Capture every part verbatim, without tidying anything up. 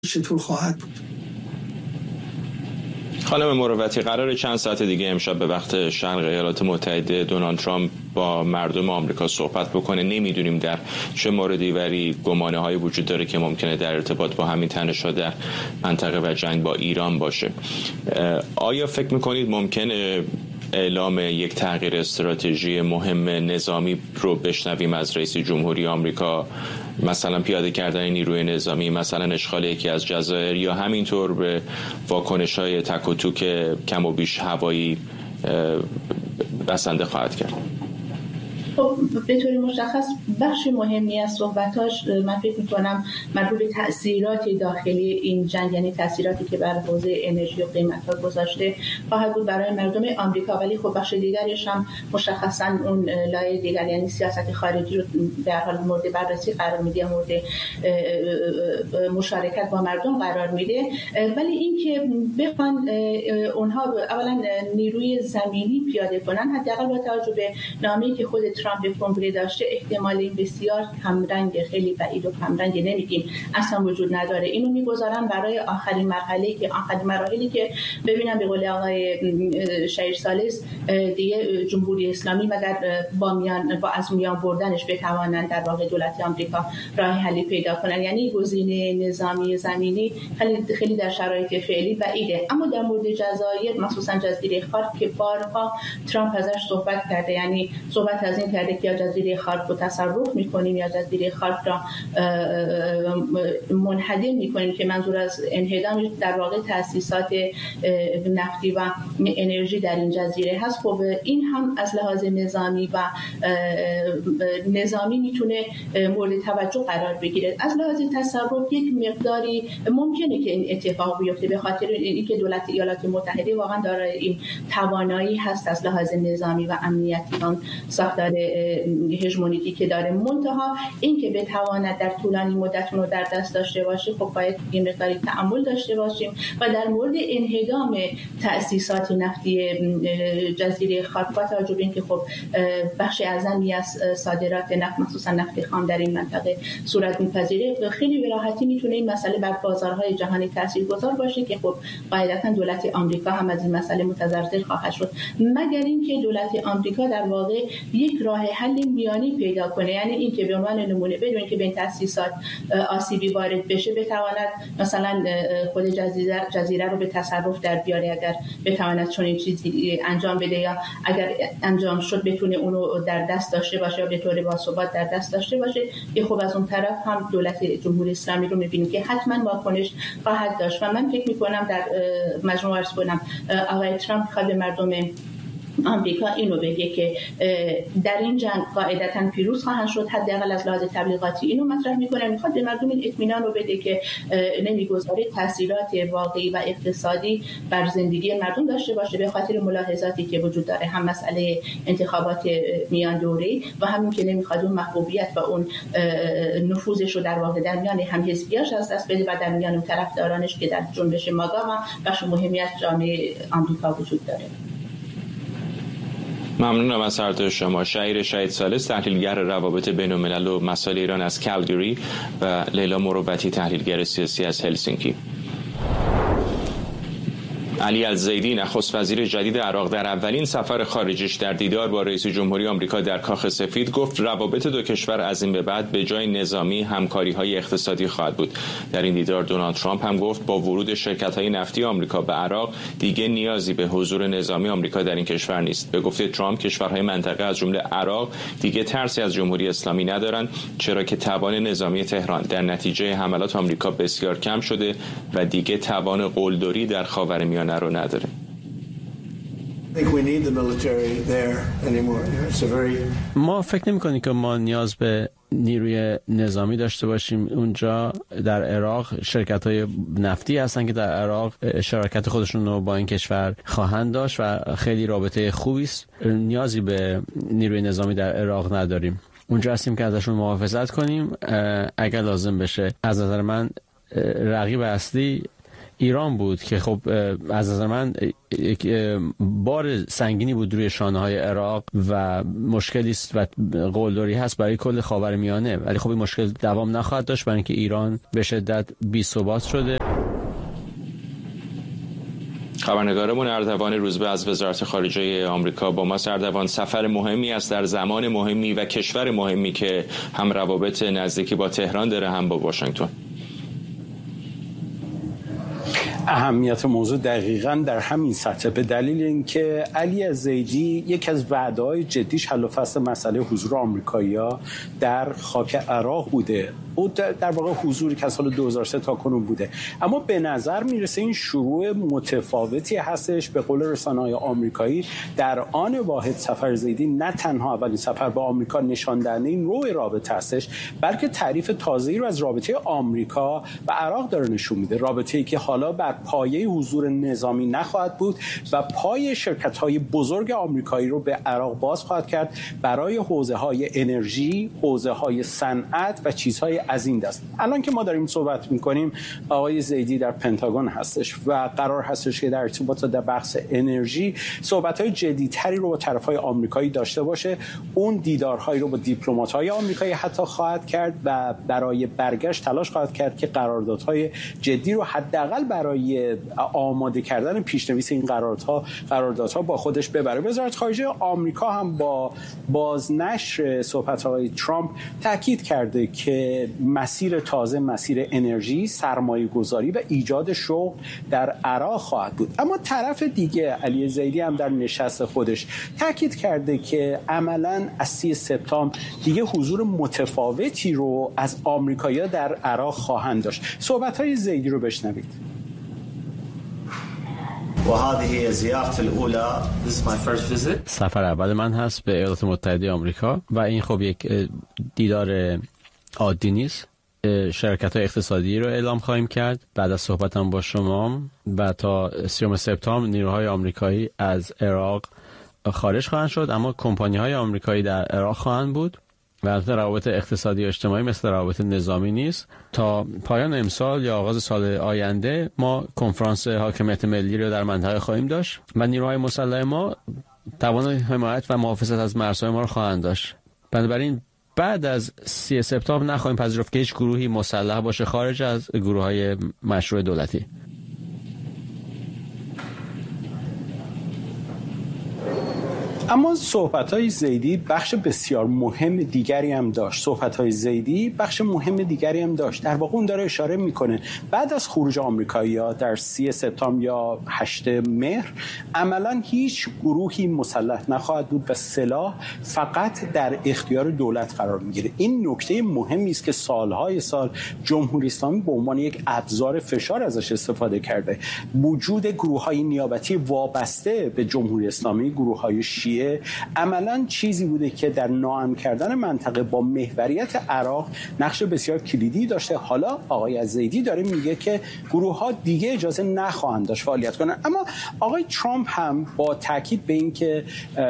چطور خواهد بود. خانم مروتی، قرار چند ساعت دیگه امشب به وقت شرق ایالات متحده دونالد ترامپ با مردم آمریکا صحبت بکنه. نمیدونیم در چه موردی، ولی گمانه های وجود داره که ممکنه در ارتباط با همین تنش‌ها در منطقه و جنگ با ایران باشه. آیا فکر میکنید ممکنه اعلام یک تغییر استراتژی مهم نظامی رو بشنویم از رئیس جمهوری آمریکا، مثلا پیاده کردن نیروی نظامی، مثلا اشغال یکی از جزایر، یا همینطور به واکنش‌های تک و توک کم و بیش هوایی بسنده خواهد کرد؟ خب به طور مشخص بخش مهمی از صحبتاش من فکر می‌کنم مربوط به تأثیرات داخلی این جنگ، یعنی تأثیراتی که بر حوزه انرژی و قیمت‌ها گذاشته خواهد بود برای مردم آمریکا. ولی خب بخش دیگرش هم مشخصاً اون لایه دیگر، یعنی سیاست خارجی رو در حال مورد بررسی قرار میده، مورد مشارکت با مردم قرار میده. ولی این که بخوان اونها اولا نیروی زمینی پیاده کنن، حداقل با توجه به نامه‌ای که خود ترامپ به کنگره داشته، احتمالی بسیار کمرنگ، خیلی بعید و کمرنگ نمیگیم اصلا وجود نداره. اینو میگذارن برای آخرین مرحله که آخرین مراحلی که ببینم به قول آقای شهیر ثالث دیگه جمهوری اسلامی مگر با میان با از میان بردنش بتوانند در واقع دولت آمریکا راه حلی پیدا کنن. یعنی گزینه نظامی زمینی خیلی خیلی در شرایط فعلی بعیده. اما در مورد جزایر، مخصوصا جزیره خارک که بارها ترامپ ازش صحبت کرده، یعنی صحبت از این کرده که یا جزیره خارک رو تصرف میکنیم یا جزیره خارک را منهدم میکنیم، که منظور از انهدام در واقع تأسیسات نفتی و انرژی در این جزیره هست. خب این هم از لحاظ نظامی و نظامی میتونه مورد توجه قرار بگیره. از لحاظ تصرف یک مقداری ممکنه که این اتفاق بیفته، به خاطر اینکه دولت ایالات متحده واقعا دارای این توانایی هست از لحاظ نظامی و امنیتی، اون ساختار هژمونیکی که داره. منتها این که بتواند در طولانی مدت رو در دست داشته باشه، خب باید این مقداری تأمل داشته باشیم. و در مورد انهدام تأسیسات نفتی جزیره خارک، با توجه به اینکه خب بخش اعظمی از صادرات نفت، مخصوصا نفت خام در این منطقه صورت می‌پذیره، خیلی به راحتی میتونه این مسئله بر بازارهای جهانی تاثیرگذار باشه، که خب قاعدتاً دولت آمریکا هم از این مسئله متضرر خواهد شد، مگر اینکه دولت آمریکا در واقع یک راه حل میانی پیدا کنه. یعنی این که به عنوان نمونه بدون که به این تأسیسات آسیبی وارد بشه، بتواند مثلا خود جزیره جزیره رو به تصرف در بیاره، اگر بتواند چون این چیزی انجام بده، یا اگر انجام شد بتونه اونو در دست داشته باشه یا به طور باثبات در دست داشته باشه. که خب از اون طرف هم دولت جمهوری اسلامی رو می‌بینیم که حتما واکنش خواهد داشت. و من فکر می‌کنم در مجموع عرض کنم آقای ترامپ خواهد به مردم آمریکا اینو بگه که در این جنگ قاعدتاً پیروز خواهند شد. حداقل از لحاظ تبلیغاتی اینو مطرح میکنه، میخواد به مردم این اطمینان رو بده که نمیگذاره تاثیرات واقعی و اقتصادی بر زندگی مردم داشته باشه، به خاطر ملاحظاتی که وجود داره، هم مسئله انتخابات میان دوره‌ای و همین که نمیخواد اون محبوبیت و اون نفوذش رو در واقع در میان هم حزبیاش از دست بده و در میان اون طرفدارانش که در جنبش ماگا هم بخش مهمی از جامعه آمریکا وجود داره. ممنونم از هر دو شما. شهیر شهید ثالث، تحلیلگر روابط بین الملل و مسائل ایران از کلگری، و لیلا مروتی، تحلیلگر سیاسی از هلسینکی. علی الزیدی، نخست وزیر جدید عراق، در اولین سفر خارجیش در دیدار با رئیس جمهوری آمریکا در کاخ سفید گفت روابط دو کشور از این به بعد به جای نظامی همکاری‌های اقتصادی خواهد بود. در این دیدار دونالد ترامپ هم گفت با ورود شرکت‌های نفتی آمریکا به عراق دیگه نیازی به حضور نظامی آمریکا در این کشور نیست. به گفته ترامپ کشورهای منطقه از جمله عراق دیگه ترسی از جمهوری اسلامی ندارن، چرا که توان نظامی تهران در نتیجه حملات آمریکا بسیار کم شده و دیگه توان قلدری در خاورمیانه رو نداره. ما فکر نمی کنیم که ما نیاز به نیروی نظامی داشته باشیم اونجا. در عراق شرکت های نفتی هستن که در عراق شراکت خودشون رو با این کشور خواهند داشت و خیلی رابطه خوبی است. نیازی به نیروی نظامی در عراق نداریم. اونجا هستیم که ازشون محافظت کنیم اگر لازم بشه. از نظر من رقیب اصلی ایران بود که خب از نظر من بار سنگینی بود روی شانه‌های عراق و مشکلی است و قلدری هست برای کل خاورمیانه، ولی خب این مشکل دوام نخواهد داشت برای اینکه ایران به شدت بی‌ثبات شده. خبرنگارمون اردوان روزبه از وزارت خارجه آمریکا با ما. اردوان، سفر مهمی است در زمان مهمی و کشور مهمی که هم روابط نزدیکی با تهران داره هم با واشنگتن. اهمیت موضوع دقیقاً در همین سطح به دلیل اینکه علی الزیدی یکی از وعده‌های جدیش حل و فصل مسئله حضور آمریکایی‌ها در خاک عراق بوده. او در واقع حضوری که از سال دو هزار و سه تا کنون بوده، اما به نظر میرسه این شروع متفاوتی هستش. به قول رسانه‌های آمریکایی در آن واحد سفر زیدی نه تنها اولین سفر به آمریکا نشان دهنده این نوع رابطه هستش، بلکه تعریف تازه‌ای رو از رابطه آمریکا و عراق داره نشون میده. رابطه‌ای که حالا بر پایه حضور نظامی نخواهد بود و پای شرکت‌های بزرگ آمریکایی رو به عراق باز خواهد کرد برای حوزه‌های انرژی، حوزه‌های صنعت و چیزهای از این دست. الان که ما داریم صحبت می‌کنیم آقای زیدی در پنتاگون هستش و قرار هستش که در ارتباط در بحث انرژی صحبت‌های جدی‌تری رو با طرف‌های آمریکایی داشته باشه. اون دیدارهایی رو با دیپلمات‌های آمریکایی حتی خواهد کرد و برای برگشت تلاش خواهد کرد که قراردادهای جدی رو حداقل برای آماده کردن پیشنویس این قراردادها قراردادها با خودش ببره. وزارت خارجه آمریکا هم با بازنشر صحبت‌های ترامپ تاکید کرده که مسیر تازه، مسیر انرژی، سرمایه گذاری و ایجاد شغل در عراق خواهد بود. اما طرف دیگه علی زیدی هم در نشست خودش تاکید کرده که عملاً از سی سپتامبر دیگه حضور متفاوتی رو از آمریکایی‌ها در عراق خواهند داشت. صحبت‌های زیدی رو بشنوید. وهذه زيارة الأولى. This is my first visit. سفر اول من هست به ایالات متحده آمریکا و این خب یک دیدار عادی نیست. شرکت‌های اقتصادی رو اعلام خواهیم کرد بعد از صحبتم با شما و تا سیوم سپتامبر نیروهای آمریکایی از عراق خارج خواهند شد، اما کمپانی‌های آمریکایی در عراق خواهند بود و البته روابط اقتصادی و اجتماعی مثل روابط نظامی نیست. تا پایان امسال یا آغاز سال آینده ما کنفرانس حاکمیت ملی رو در منطقه خواهیم داشت و نیروهای مسلح ما توان حمایت و محافظت از مرزهای ما رو خواهند داشت. بنابراین بعد از سی سپتامبر نخواهیم پذیرفت که هیچ گروهی مسلح باشه خارج از گروه‌های مشروع دولتی. اما صحبت‌های زیدی بخش بسیار مهم دیگری هم داشت. صحبت‌های زیدی بخش مهم دیگری هم داشت. در واقع اون داره اشاره میکنه بعد از خروج آمریکایی‌ها در سی سپتامبر یا هشتم مهر عملاً هیچ گروهی مسلح نخواهد بود و سلاح فقط در اختیار دولت قرار میگیره. این نکته مهمی است که سالهای سال جمهوری اسلامی به عنوان یک ابزار فشار ازش استفاده کرده. وجود گروه‌های نیابتی وابسته به جمهوری اسلامی، گروه‌های شیعه، عملاً چیزی بوده که در ناامن کردن منطقه با محوریت عراق نقش بسیار کلیدی داشته. حالا آقای الزیدی داره میگه که گروه‌ها دیگه اجازه نخواهند داشت فعالیت کنن. اما آقای ترامپ هم با تاکید به این که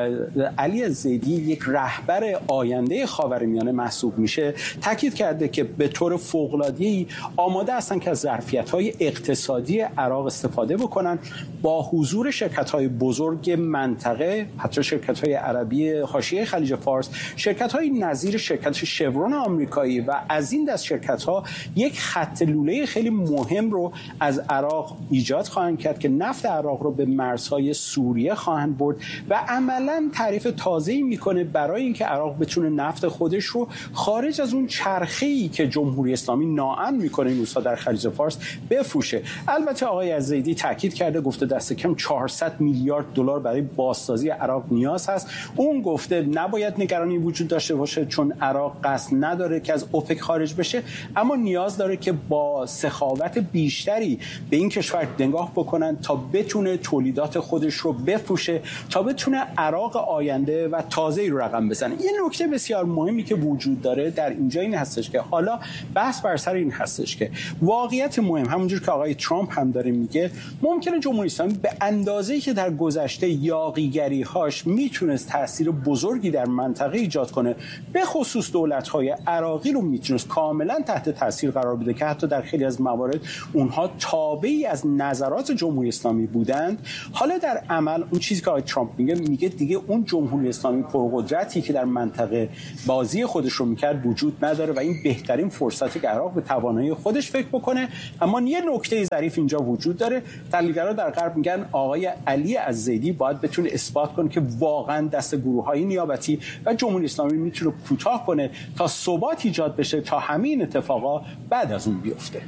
علی الزیدی یک رهبر آینده خاورمیانه محسوب میشه تاکید کرده که به طور فوق‌العاده‌ای آماده هستن که از ظرفیت‌های اقتصادی عراق استفاده بکنن با حضور شرکت‌های بزرگ منطقه، حتی شرکت‌های عربی حاشیه خلیج فارس، شرکت‌های نظیر شرکت شورون آمریکایی و از این دست شرکت‌ها یک خط لوله خیلی مهم رو از عراق ایجاد خواهند کرد که نفت عراق رو به مرزهای سوریه خواهند برد و عملاً تعریف تازه‌ای میکنه برای اینکه عراق بتونه نفت خودش رو خارج از اون چرخه‌ای که جمهوری اسلامی ناامن میکنه این روزها در خلیج فارس بفروشه. البته آقای الزیدی تاکید کرده، گفته دست کم چهارصد میلیارد دلار برای بازسازی عراق نیاز هست. اون گفته نباید نگرانی وجود داشته باشه چون عراق قصد نداره که از اوپک خارج بشه، اما نیاز داره که با سخاوت بیشتری به این کشور نگاه بکنن تا بتونه تولیدات خودش رو بفروشه، تا بتونه عراق آینده و تازه‌ای رو رقم بزنه. یه نکته بسیار مهمی که وجود داره در اینجا این هستش که حالا بحث بر سر این هستش که واقعیت مهم همونجور که آقای ترامپ هم داره میگه، ممکنه جمهوری اسلامی به اندازه‌ای که در گذشته یاغیگری‌هاش میتونست تاثیر بزرگی در منطقه ایجاد کنه، به خصوص دولت‌های عراقی رو میتونست کاملا تحت تاثیر قرار بده که حتی در خیلی از موارد اونها تابعی از نظرات جمهوری اسلامی بودند. حالا در عمل اون چیزی که آقای ترامپ میگه میگه دیگه اون جمهوری اسلامی پرقدرتی که در منطقه بازی خودش رو میکرد وجود نداره و این بهترین فرصتی که عراق به توانایی خودش فکر بکنه. اما یه نکته ظریف اینجا وجود داره، تحلیلگرا در غرب میگن آقای علی الزیدی باید بتونه اثبات کنه که واقعا دست گروه‌های نیابتی و جمهوری اسلامی میتونه کوتاه کنه تا ثبات ایجاد بشه تا همین اتفاقا بعد از اون بیفته.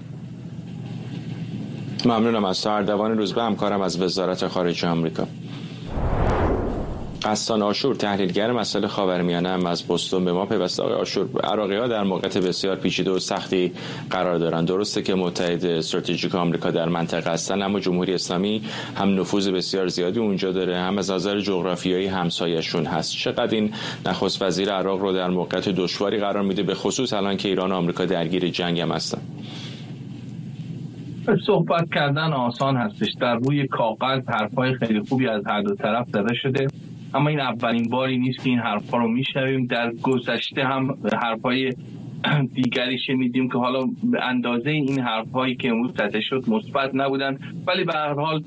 ممنونم از تا اردوان روزبه، همکارم از وزارت خارجه آمریکا. قسطان آشور تحلیلگر مسائل خاورمیانه هم از بوستون به ما پیوسته. آقای آشور، عراقی‌ها در موقعیت بسیار پیچیده و سختی قرار دارند. درسته که متحد استراتژیک آمریکا در منطقه هستند، اما جمهوری اسلامی هم نفوذ بسیار زیادی اونجا داره، هم از نظر جغرافیایی همسایه‌شون هست. چقدر این نخست وزیر عراق رو در موقعیت دشواری قرار میده، به خصوص الان که ایران و آمریکا درگیر جنگ هم هستن؟ صحبت کردن آسان هستش، در روی کاغذ حرفای خیلی خوبی از هر دو طرف زده شده، اما این اولین باری نیست که این حرفا رو میشنویم. در گذشته هم حرفای دیگری شنیدیم که حالا به اندازه این حرفایی که امروز زده شد مثبت نبودن، ولی به هر حال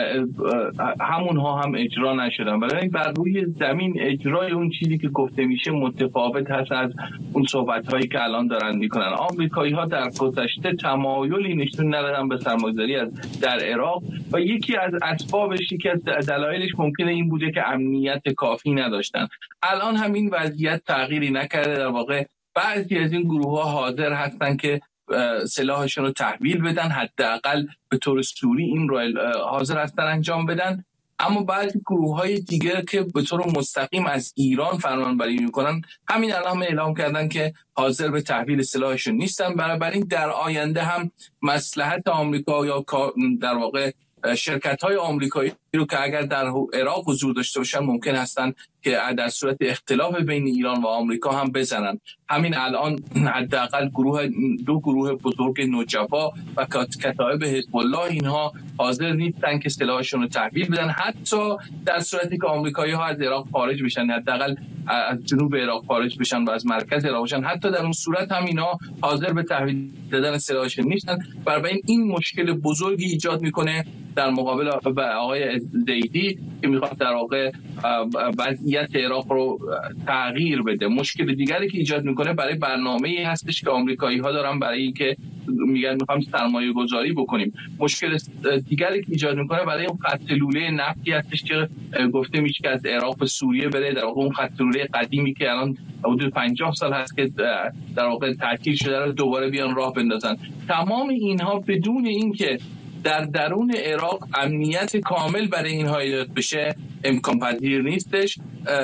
همونها هم اجرا نشدن. ولی بر روی زمین اجرای اون چیزی که گفته میشه متفاوت هست از اون صحبت‌هایی که الان دارن میکنن. آمریکایی‌ها در گذشته تمایلی نشون ندادن به سرمایه‌گذاری در عراق و یکی از اسبابش، یکی از دلایلش ممکنه این بوده که امنیت کافی نداشتن. الان هم این وضعیت تغییری نکرده. در واقع بعضی از این گروه‌ها حاضر هستن که سلاحشون رو تحویل بدن، حداقل به طور سوری این رو حاضر هستن انجام بدن، اما بعضی گروه‌های دیگه که به طور مستقیم از ایران فرمانبری میکنن همین الان هم اعلام کردن که حاضر به تحویل سلاحشون نیستن. بنابراین در آینده هم مصلحت آمریکا یا در واقع شرکت‌های آمریکایی رو که اگر در عراق حضور داشته باشن ممکن هستن که در صورت اختلاف بین ایران و آمریکا هم بزنن. همین الان حداقل گروه دو گروه بزرگ نجبا و کتایب حزب الله اینها حاضر نیستن که سلاحشون رو تحویل بدن، حتی در صورتی که آمریکایی‌ها از عراق خارج بشن، حداقل از جنوب عراق خارج بشن و از مرکز عراق بشن، حتی در اون صورت هم اینا حاضر به تحویل دادن سلاحشون نیستن. برای این مشکل بزرگی ایجاد میکنه در مقابل آقای زیدی که میخواد در واقع وضعیت عراق رو تغییر بده. مشکل دیگری که ایجاد میکنه برای برنامه‌ای هستش که آمریکایی‌ها دارن برای اینکه میگن میخوام سرمایه گذاری بکنیم. مشکل دیگری که ایجاد میکنه برای اون خط لوله نفتی هستش که گفته میشه که از عراق به سوریه بره، در واقع اون خط لوله قدیمی که الان حدود پنجاه سال هست که در واقع تعطیل شده رو دوباره بیان راه بندازن. تمام اینها بدون اینکه در درون عراق امنیت کامل برای اینها ایجاد بشه امکان پذیر نیستش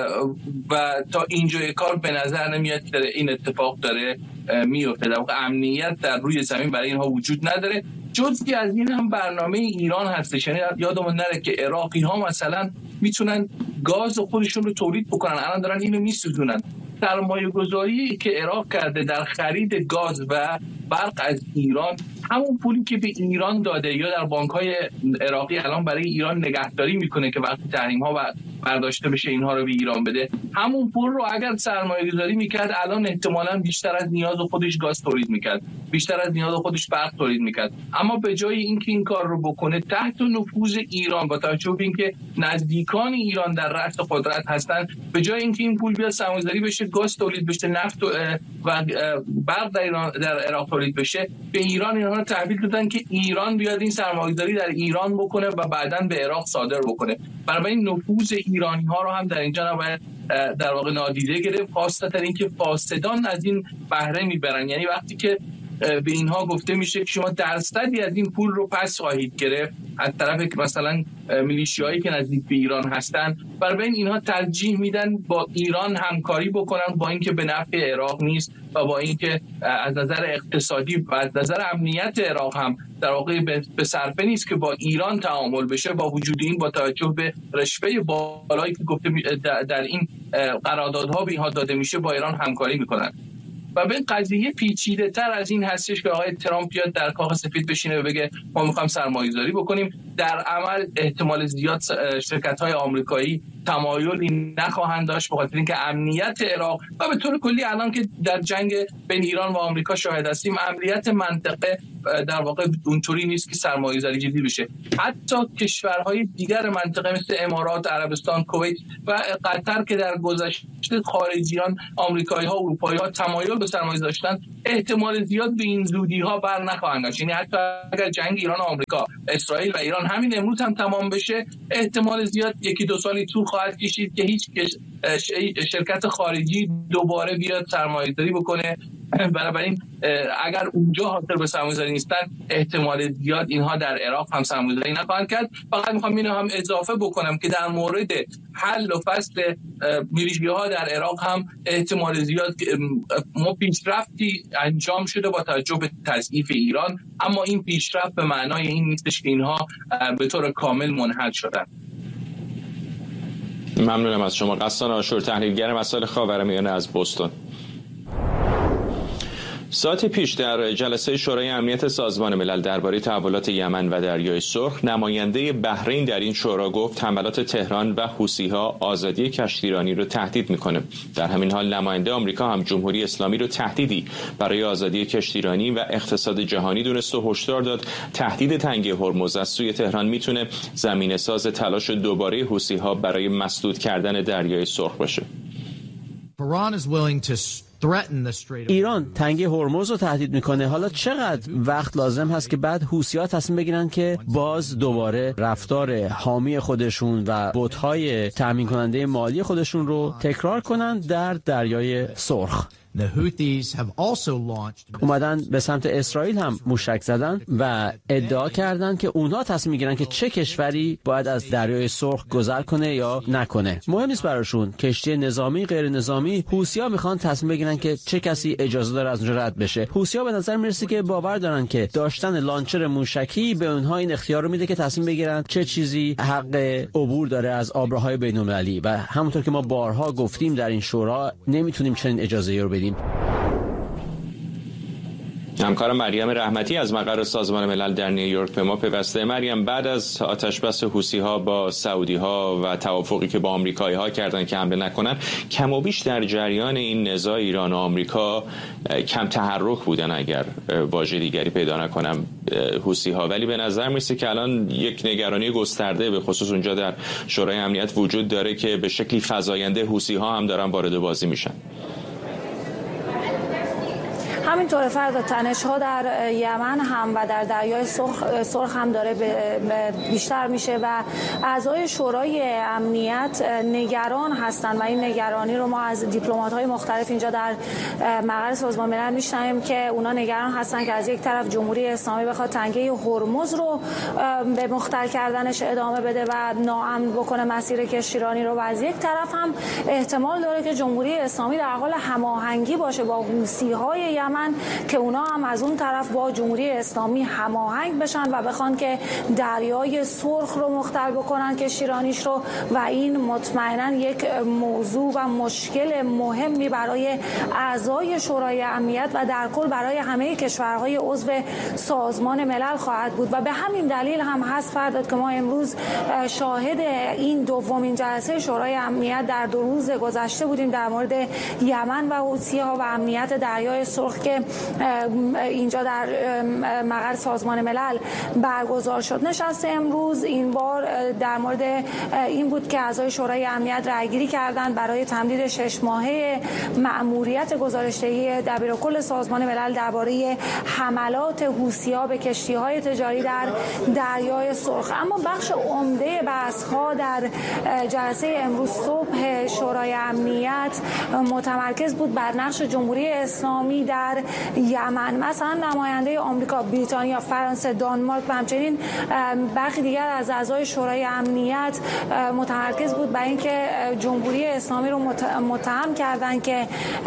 و تا اینجای کار به نظر نمیاد که این اتفاق داره میفته. در واقع امنیت در روی زمین برای اینها وجود نداره. جزئی از این هم برنامه ایران هستش. یعنی یادمون نره که عراقی ها مثلا میتونن گاز خودشون رو تولید بکنن، الان دارن اینو میسوزونن. سرمایه گذاری که عراق کرده در خرید گاز و برق از ایران، همون پولی که به ایران داده یا در بانک‌های عراقی الان برای ایران نگهداری میکنه که وقتی تحریم ها برداشته بشه اینها رو به ایران بده، همون پول رو اگر سرمایه گذاری میکرد الان احتمالاً بیشتر از نیاز خودش گاز تولید میکرد، بیشتر از نیاز خودش برق تولید میکرد. اما به جای اینکه این کار رو بکنه تحت نفوذ ایران، با توجه به اینکه نزدیکان ایران در رأس قدرت هستن، به جای اینکه این پول بیاد سرمایه‌گذاری بشه، گاز تولید بشه، نفت و برق در ایران در عراق تولید بشه، به ایران اینها رو تحویل دادن که ایران بیاد این سرمایه‌گذاری در ایران بکنه و بعداً به عراق صادر بکنه. برای این نفوذ ایرانی ها رو هم در اینجا نباید در واقع نادیده گرفت، خاصه تر اینکه فاسدان از این بهره میبرن. یعنی وقتی که به اینها گفته میشه که شما درصدی از این پول رو پس خواهید گرفت از طرف مثلا میلیشیایی که نزدیک به ایران هستن، برای این اینها ترجیح میدن با ایران همکاری بکنن، با اینکه به نفع عراق نیست و با اینکه از نظر اقتصادی و از نظر امنیت عراق هم در واقع به صرفه نیست که با ایران تعامل بشه. با وجود این، با توجه به رشوه بالایی که گفته در این قراردادها به اینها داده میشه، با ایران همکاری میکنن. و به قضیه پیچیده تر از این هستش که آقای ترامپ بیاد در کاخ سفید بشینه و بگه ما میخوایم سرمایه‌گذاری بکنیم. در عمل احتمال زیاد شرکت‌های آمریکایی تمایلی نخواهند داشت، بخاطر اینکه امنیت عراق و به طور کلی الان که در جنگ بین ایران و آمریکا شاهد هستیم، امنیت منطقه در واقع اونطوری نیست که سرمایه‌گذاری جدی بشه. حتی کشورهای دیگر منطقه مثل امارات، عربستان، کویت و قطر که در گذشته خارجیان، آمریکایی‌ها، اروپایی‌ها تمایل به سرمایه‌گذاری داشتن، احتمال زیاد به این زودی‌ها بر نخواهند گشت. یعنی حتی اگر جنگ ایران و آمریکا، اسرائیل و ایران همین امروز هم تمام بشه، احتمال زیاد یکی دو سالی طول خواهد کشید که هیچ شرکت خارجی دوباره بیاد سرمایه‌گذاری بکنه. بنابراین اگر اونجا حاضر به سرمایه‌گذاری نیستن، احتمال زیاد اینها در عراق هم سرمایه‌گذاری نخواهند کرد. فقط میخوام اینو هم اضافه بکنم که در مورد حل و فصل میلیشیاها در عراق هم احتمال زیاد ما پیشرفتی انجام شده با توجه به تضعیف ایران، اما این پیشرفت به معنای این نیستش که اینها به طور کامل منحل شدن. ممنونم از شما. غسان آشور، تحلیلگر مسائل خاورمیانه از بوستون. ساعت پیش در جلسه شورای امنیت سازمان ملل درباره تحولات یمن و دریای سرخ، نماینده بحرین در این شورا گفت حملات تهران و حوثی‌ها آزادی کشتیرانی را تهدید می‌کنه. در همین حال نماینده آمریکا هم جمهوری اسلامی را تهدیدی برای آزادی کشتیرانی و اقتصاد جهانی دونست و هشدار داد تهدید تنگه هرمز از سوی تهران میتونه زمینه‌ساز تلاش دوباره حوثی‌ها برای مسدود کردن دریای سرخ باشه. ایران تنگه هرمز رو تهدید میکنه. حالا چقدر وقت لازم هست که بعد حوثی‌ها تصمیم بگیرن که باز دوباره رفتار حامی خودشون و بت‌های تامین کننده مالی خودشون رو تکرار کنن در دریای سرخ؟ اومدن به سمت اسرائیل هم موشک زدن و ادعا کردن که اونها تصمیم میگیرن که چه کشوری باید از دریای سرخ گذر کنه یا نکنه. مهم نیست براشون کشتی نظامی غیر نظامی. حوثی‌ها میخوان تصمیم بگیرن که چه کسی اجازه داره از اونجا رد بشه. حوثی‌ها به نظر میرسه که باور دارن که داشتن لانچر موشکی به اونها این اختیار رو میده که تصمیم بگیرن چه چیزی حق عبور داره از آبراهای بین‌المللی، و همونطور که ما بارها گفتیم در این شورا نمیتونیم چنین اجازه‌ای رو بدیم. همکارم مریم رحمتی از مقر سازمان ملل در نیویورک به ما پیوسته. مریم، بعد از آتشبس حوثی‌ها با سعودی‌ها و توافقی که با آمریکایی‌ها کردن که حمله نکنن، کم و بیش در جریان این نزاع ایران و آمریکا کم تحرک بودن، اگر واژه دیگری پیدا نکنم، حوثی‌ها، ولی به نظر میرسه که الان یک نگرانی گسترده به خصوص اونجا در شورای امنیت وجود داره که به شکلی فزاینده حوثی‌ها هم دارن وارد بازی میشن. همینطور فردا تنش‌ها در یمن هم و در دریای سرخ, سرخ هم داره بیشتر میشه و اعضای شورای امنیت نگران هستن و این نگرانی رو ما از دیپلمات‌های مختلف اینجا در مقر سازمان ملل میشنویم که اونا نگران هستن که از یک طرف جمهوری اسلامی بخواد تنگه هرمز رو به مختل کردنش ادامه بده و ناامن بکنه مسیر کشتیرانی رو، و از یک طرف هم احتمال داره که جمهوری اسلامی در حال هماهنگی باشه با حوثی‌های یمن که اونا هم از اون طرف با جمهوری اسلامی هماهنگ بشن و بخوان که دریای سرخ رو مختل بکنن کشتیرانیش رو، و این مطمئنا یک موضوع و مشکل مهمی برای اعضای شورای امنیت و در کل برای همه کشورهای عضو سازمان ملل خواهد بود. و به همین دلیل هم هست فرداد که ما امروز شاهد این دومین جلسه شورای امنیت در دو روز گذشته بودیم در مورد یمن و حوثی‌ها و امنیت دریای سرخ که اینجا در مقر سازمان ملل برگزار شد. نشست امروز این بار در مورد این بود که اعضای شورای امنیت رأیگیری کردند برای تمدید شش ماهه مأموریت گزارشدهی دبیرکل سازمان ملل درباره حملات حوثی‌ها به کشتی‌های تجاری در دریای سرخ. اما بخش عمده بحث‌ها در جلسه امروز صبح شورای امنیت متمرکز بود بر نقش جمهوری اسلامی در یمن. مثلا نماینده آمریکا، بریتانیا، فرانسه، دانمارک و همچنین برخی دیگر از اعضای شورای امنیت متمرکز بود بر اینکه جمهوری اسلامی رو متهم کردند که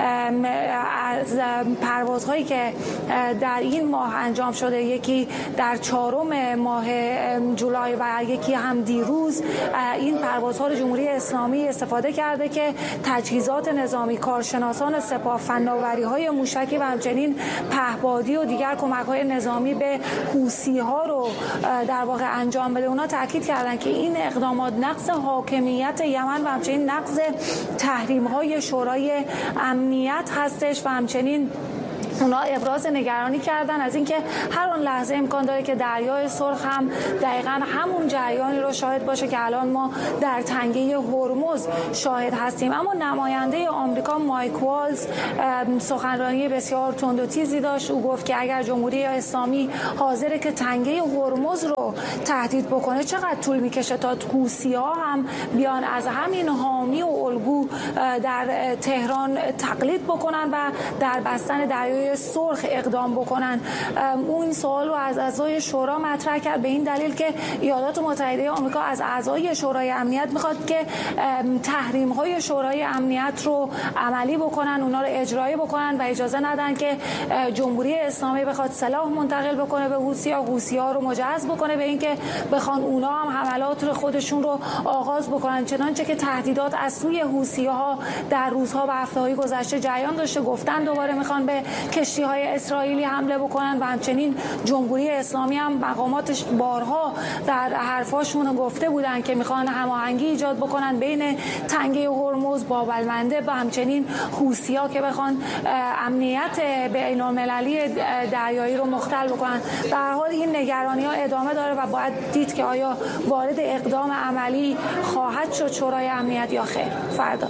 از پروازهایی که در این ماه انجام شده، یکی در چهارم ماه جولای و یکی هم دیروز، این پروازها رو جمهوری اسلامی استفاده کرده که تجهیزات نظامی، کارشناسان سپاه، فناوری‌های موشکی و همچنین پهپادی و دیگر کمک‌های نظامی به حوثی‌ها رو در واقع انجام بده. اونا تاکید کردن که این اقدامات نقض حاکمیت یمن و همچنین نقض تحریم‌های شورای امنیت هستش و همچنین اونا ابراز نگرانی کردن از اینکه هر آن لحظه امکان داره که دریای سرخ هم دقیقاً همون جریانی رو شاهد باشه که الان ما در تنگه هرمز شاهد هستیم. اما نماینده آمریکا مایک والز سخنرانی بسیار تند و تیزی داشت. او گفت که اگر جمهوری اسلامی حاضره که تنگه هرمز رو تهدید بکنه، چقدر طول میکشه تا حوثی‌ها هم بیان از همین حامی و الگو در تهران تقلید بکنن و در بستن دریای سرخ اقدام بکنن. اون این سوال رو از اعضای شورا مطرح کرد به این دلیل که ایالات متحده آمریکا از اعضای شورای امنیت میخواد که تحریم‌های شورای امنیت رو عملی بکنن، اونا رو اجرایی بکنن و اجازه ندن که جمهوری اسلامی بخواد سلاح منتقل بکنه به حوثی‌ها، حوثی‌ها رو مجهز بکنه به اینکه بخوان اونا هم حملات رو خودشون رو آغاز بکنن. چنانچه که تهدیدات از سوی حوثی‌ها در روزها و هفته‌های گذشته جریان داشته، گفتن دوباره میخوان به کشتی‌های اسرائیلی حمله بکنن و همچنین جمهوری اسلامی هم مقاماتش بارها در حرفاشون گفته بودن که میخوان هماهنگی ایجاد بکنن بین تنگه هرمز، باب المندب و همچنین حوثی‌ها که بخوان امنیت بین‌المللی دریایی رو مختل بکنن. به هر حال این نگرانی‌ها ادامه داره و باید دید که آیا وارد اقدام عملی خواهد شد شورای امنیت یا خیر. فردا.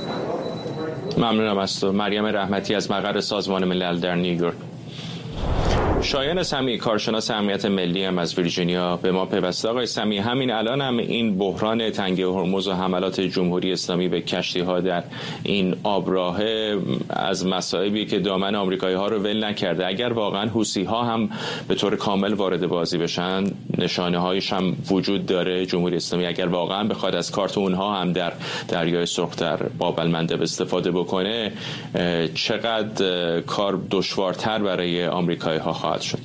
ممنونم از تو. مریم رحمتی از مقر سازمان ملل در نیویورک. شایان سمیع، کارشناس امنیت ملی هم از ویرجینیا به ما پیوسته. آقای سمیع، همین الان هم این بحران تنگه هرمز و حملات جمهوری اسلامی به کشتی‌ها در این آبراه از مصائبی که دامن آمریکایی‌ها رو ول نکرده. اگر واقعا حوثی‌ها هم به طور کامل وارد بازی بشن، نشانه‌هایش هم وجود داره، جمهوری اسلامی اگر واقعا بخواد از کارت اونها هم در دریای سرخ در باب المندب استفاده بکنه، چقدر کار دشوارتر برای آمریکایی‌ها خواهد شد.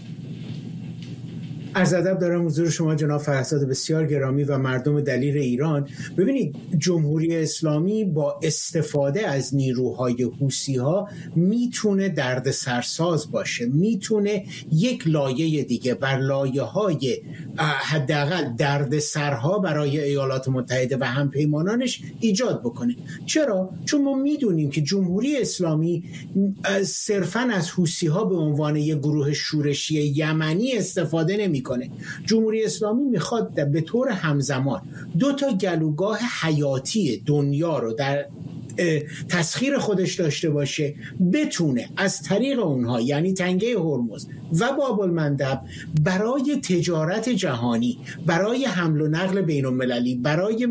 عرض ادب دارم حضور شما جناب فرهزاد بسیار گرامی و مردم دلیر ایران. ببینید، جمهوری اسلامی با استفاده از نیروهای حوثی‌ها میتونه درد سرساز باشه، میتونه یک لایه دیگه بر لایه‌های حداقل درد سرها برای ایالات متحده و همپیمانانش ایجاد بکنه. چرا؟ چون ما میدونیم که جمهوری اسلامی صرفاً از حوثی‌ها به عنوان یک گروه شورشی یمنی استفاده نمی کنه. جمهوری اسلامی میخواد به طور همزمان دو تا گلوگاه حیاتی دنیا رو در تسخیر خودش داشته باشه، بتونه از طریق اونها یعنی تنگه هرمز و باب المندب برای تجارت جهانی، برای حمل و نقل بین المللی، برای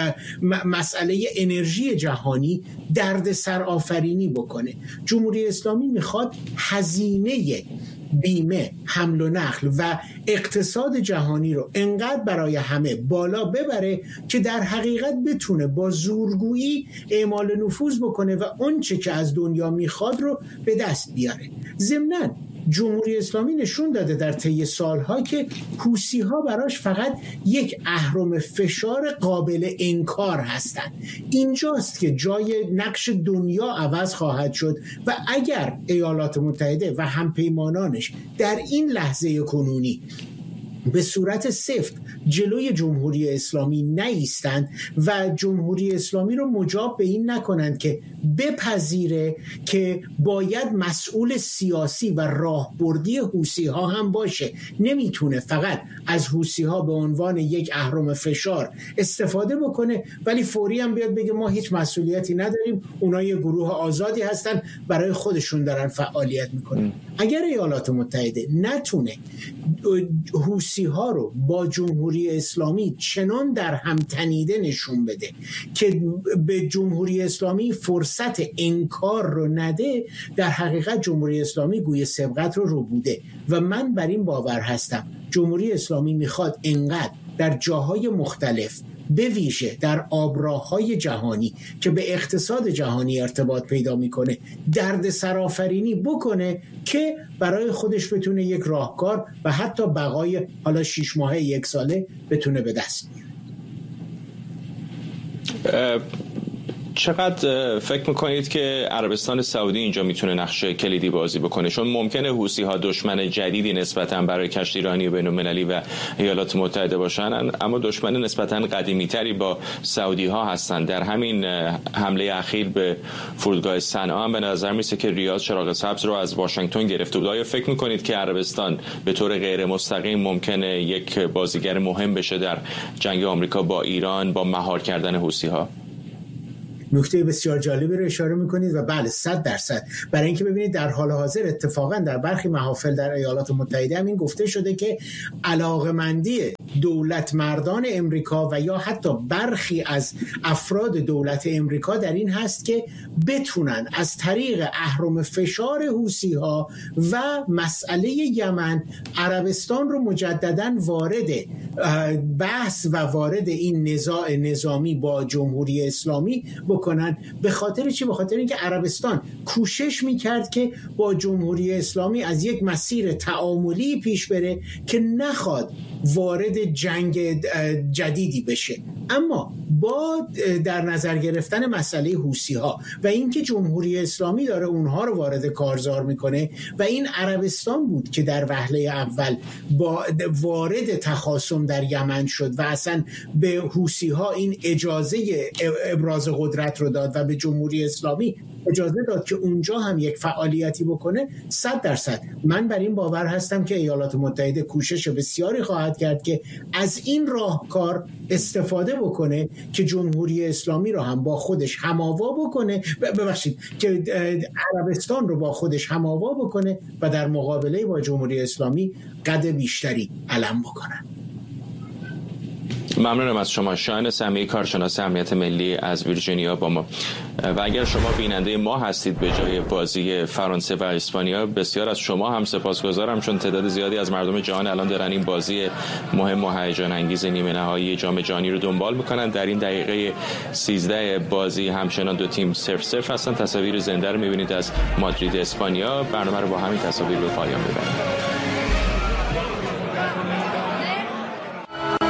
مسئله انرژی جهانی درد سر آفرینی بکنه. جمهوری اسلامی میخواد هزینه بیمه، حمل و نقل و اقتصاد جهانی رو انقدر برای همه بالا ببره که در حقیقت بتونه با زورگویی اعمال نفوذ بکنه و اون چه که از دنیا میخواد رو به دست بیاره. ضمناً جمهوری اسلامی نشون داده در طی سالها که حوثی‌ها براش فقط یک اهرم فشار قابل انکار هستند. اینجاست که جای نقش دنیا عوض خواهد شد و اگر ایالات متحده و همپیمانانش در این لحظه کنونی به صورت سفت جلوی جمهوری اسلامی نایستند و جمهوری اسلامی رو مجاب به این نکنند که بپذیره که باید مسئول سیاسی و راهبردی حوثی‌ها هم باشه، نمیتونه فقط از حوثی‌ها به عنوان یک اهرم فشار استفاده بکنه ولی فوری هم بیاد بگه ما هیچ مسئولیتی نداریم، اونا یه گروه آزادی هستن برای خودشون دارن فعالیت میکنن. اگر ایالات متحده نتونه حوثی‌ها رو با جمهوری اسلامی چنان در هم تنیده نشون بده که به جمهوری اسلامی فرصت انکار رو نده، در حقیقت جمهوری اسلامی گوی سبقت رو رو بوده و من بر این باور هستم جمهوری اسلامی میخواد انقدر در جاهای مختلف به ویژه در آبراه‌های جهانی که به اقتصاد جهانی ارتباط پیدا میکنه درد سرآفرینی بکنه که برای خودش بتونه یک راهکار و حتی بقای حالا شش ماهه یک ساله بتونه به دست بیاره. چقدر فکر میکنید که عربستان سعودی اینجا میتونه نقش کلیدی بازی بکنه؟ چون ممکنه حوثی ها دشمن جدیدی نسبتاً برای کشتیرانی بین‌المللی و ایالات متحده باشن، اما دشمن نسبتاً قدیمی تری با سعودی ها هستند. در همین حمله اخیر به فرودگاه صنعا هم به نظر میسه که ریاض چراغ سبز رو از واشنگتن گرفته بود. آیا فکر میکنید که عربستان به طور غیر مستقیم ممکنه یک بازیگر مهم بشه در جنگ آمریکا با ایران با مهار کردن حوثی ها؟ نکته بسیار جالبی رو اشاره میکنید و بله صد درصد. برای اینکه ببینید در حال حاضر اتفاقا در برخی محافل در ایالات متحده هم این گفته شده که علاقمندی دولت مردان امریکا و یا حتی برخی از افراد دولت امریکا در این هست که بتونن از طریق اهرم فشار حوثی ها و مسئله یمن عربستان رو مجددا وارد بحث و وارد این نزاع نظامی با جمهوری اسلامی بکنن. به خاطر چی؟ به خاطر اینکه عربستان کوشش میکرد که با جمهوری اسلامی از یک مسیر تعاملی پیش بره که نخواد وارد جنگ جدیدی بشه، اما با در نظر گرفتن مسئله حوثی ها و اینکه جمهوری اسلامی داره اونها رو وارد کارزار میکنه و این عربستان بود که در وهله اول با وارد تخاصم در یمن شد و اصلا به حوثی ها این اجازه ابراز قدرت رو داد و به جمهوری اسلامی اجازه داد که اونجا هم یک فعالیتی بکنه. صد درصد من بر این باور هستم که ایالات متحده کوشش بسیاری خواهد کرد که از این راهکار استفاده بکنه که جمهوری اسلامی رو هم با خودش هماوا بکنه، ببخشید که عربستان رو با خودش هماوا بکنه و در مقابله با جمهوری اسلامی قد بیشتری علم بکنن. ممنونم از شما. شاهین سمیعی، کارشناس امنیت ملی از ویرجینیا با ما. و اگر شما بیننده ما هستید به جای بازی فرانسه و اسپانیا، بسیار از شما هم سپاسگزارم، چون تعداد زیادی از مردم جهان الان دارن این بازی مهم و هیجان انگیز نیمه نهایی جام جهانی رو دنبال میکنن. در این دقیقه سیزده بازی همچنان دو تیم صفر صفر هستن. تصاویر زنده رو میبینید از مادرید اسپانیا. برنامه رو با همین تصاویر به پایان میبریم.